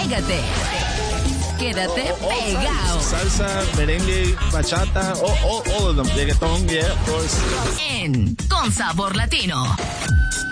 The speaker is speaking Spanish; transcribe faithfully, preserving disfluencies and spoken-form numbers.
Pégate. Quédate all, all pegado. Salsa, merengue, bachata, all, all, all of them. Reggaeton, yeah, of course. En Con Sabor Latino.